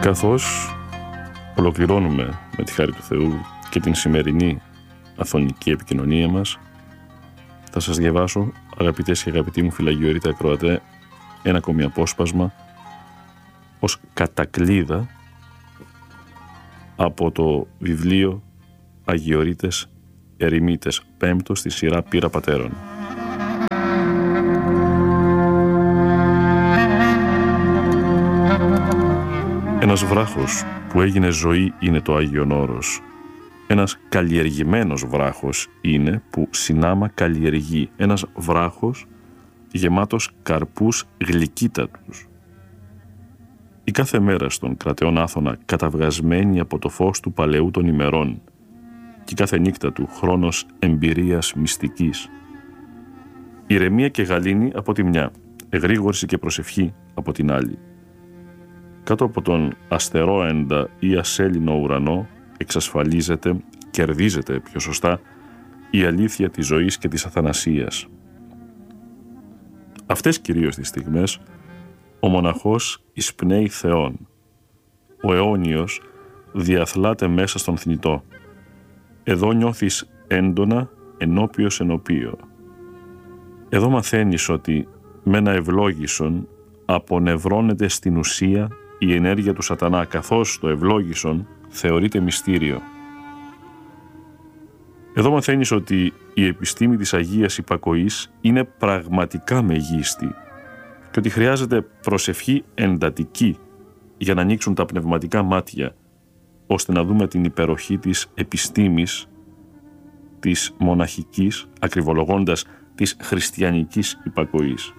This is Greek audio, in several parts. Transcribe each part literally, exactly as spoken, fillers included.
Καθώς ολοκληρώνουμε με τη χάρη του Θεού και την σημερινή αθωνική επικοινωνία μας, θα σας διαβάσω, αγαπητές και αγαπητοί μου φυλαγιορείτε ακροατέ, ένα ακόμη απόσπασμα ως κατακλείδα από το βιβλίο Αγιορείτες Ερημίτες, πέμπτο στη σειρά Πύρα Πατέρων. Ένας βράχος που έγινε ζωή είναι το Άγιον Όρος. Ένας καλλιεργημένος βράχος είναι που συνάμα καλλιεργεί. Ένας βράχος γεμάτος καρπούς γλυκύτατους. Η κάθε μέρα στον κρατεόν Άθωνα καταβγασμένη από το φως του παλαιού των ημερών και η κάθε νύχτα του χρόνος εμπειρίας μυστικής. Ηρεμία και γαλήνη από τη μια, εγρήγορση και προσευχή από την άλλη. Κάτω από τον αστερόεντα ή ασέλινο ουρανό εξασφαλίζεται, κερδίζεται πιο σωστά, η αλήθεια της ζωής και της αθανασίας. Αυτές κυρίως τις στιγμές ο μοναχός εισπνέει Θεόν. Ο αιώνιος διαθλάται μέσα στον θνητό. Εδώ νιώθεις έντονα ενώπιος ενωπίο. Εδώ μαθαίνεις ότι με ένα ευλόγησον απονευρώνεται στην ουσία η ενέργεια του σατανά, καθώς το ευλόγησον θεωρείται μυστήριο. Εδώ μαθαίνεις ότι η επιστήμη της Αγίας Υπακοής είναι πραγματικά μεγίστη και ότι χρειάζεται προσευχή εντατική για να ανοίξουν τα πνευματικά μάτια, ώστε να δούμε την υπεροχή της επιστήμης, της μοναχικής, ακριβολογώντας της χριστιανικής υπακοής.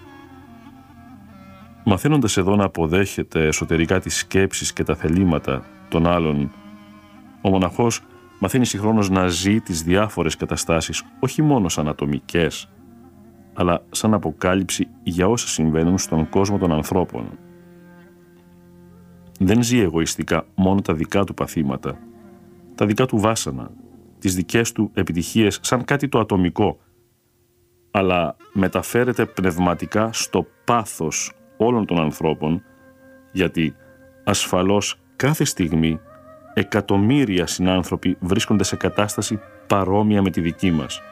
Μαθαίνοντας εδώ να αποδέχεται εσωτερικά τις σκέψεις και τα θελήματα των άλλων, ο μοναχός μαθαίνει συγχρόνως να ζει τις διάφορες καταστάσεις όχι μόνο σαν ατομικές, αλλά σαν αποκάλυψη για όσα συμβαίνουν στον κόσμο των ανθρώπων. Δεν ζει εγωιστικά μόνο τα δικά του παθήματα, τα δικά του βάσανα, τις δικές του επιτυχίες σαν κάτι το ατομικό, αλλά μεταφέρεται πνευματικά στο πάθος όλων των ανθρώπων, γιατί ασφαλώς κάθε στιγμή εκατομμύρια συνάνθρωποι βρίσκονται σε κατάσταση παρόμοια με τη δική μας.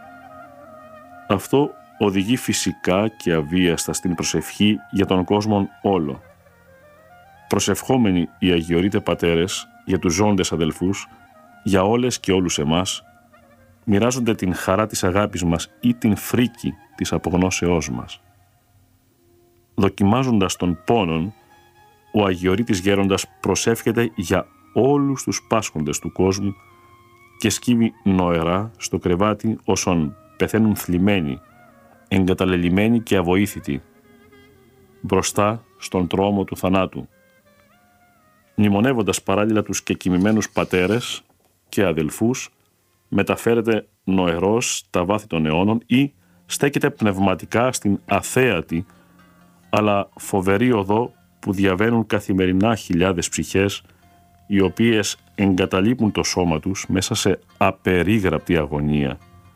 Αυτό οδηγεί φυσικά και αβίαστα στην προσευχή για τον κόσμο όλο. Προσευχόμενοι οι Αγιορείτε Πατέρες για τους ζώντες αδελφούς, για όλες και όλους εμάς, μοιράζονται την χαρά της αγάπης μας ή την φρίκη της απογνώσεώς μας. Δοκιμάζοντας τον πόνον, ο Αγιορείτης Γέροντας προσεύχεται για όλους τους πάσχοντες του κόσμου και σκύβει νοερά στο κρεβάτι όσων πεθαίνουν θλιμμένοι, εγκαταλελειμμένοι και αβοήθητοι, μπροστά στον τρόμο του θανάτου. Μνημονεύοντας παράλληλα τους κεκοιμημένους πατέρες και αδελφούς, μεταφέρεται νοερός στα βάθη των αιώνων ή στέκεται πνευματικά στην αθέατη αλλά φοβερή οδό που διαβαίνουν καθημερινά χιλιάδες ψυχές, οι οποίες εγκαταλείπουν το σώμα τους μέσα σε απερίγραπτη αγωνία.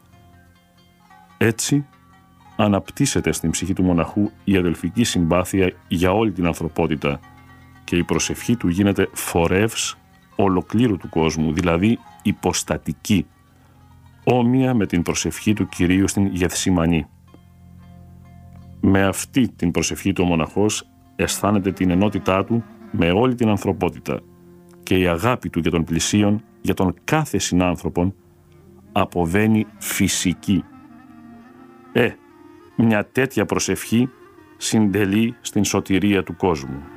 Έτσι, αναπτύσσεται στην ψυχή του μοναχού η αδελφική συμπάθεια για όλη την ανθρωπότητα και η προσευχή του γίνεται φορεύς ολοκλήρου του κόσμου, δηλαδή υποστατική, όμοια με την προσευχή του Κυρίου στην Γεθσιμανή. Με αυτή την προσευχή του ο μοναχός αισθάνεται την ενότητά του με όλη την ανθρωπότητα και η αγάπη του για τον πλησίον, για τον κάθε συνάνθρωπον, αποβαίνει φυσική. Ε, μια τέτοια προσευχή συντελεί στην σωτηρία του κόσμου.